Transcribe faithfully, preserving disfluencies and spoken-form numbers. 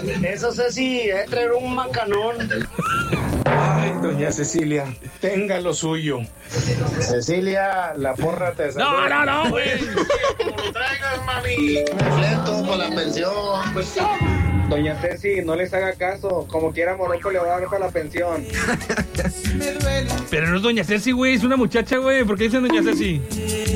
Eso Ceci, es traer un macanón. Ay, doña Cecilia, tenga lo suyo. Cecilia, la porra te salió. No, no, no, güey. Como lo traigas, mami. Fleto para la pensión. Doña Ceci, no les haga caso. Como quiera, Morocco le va a dar para la pensión. Pero no es doña Ceci, güey, es una muchacha, güey. ¿Por qué dicen doña Ceci?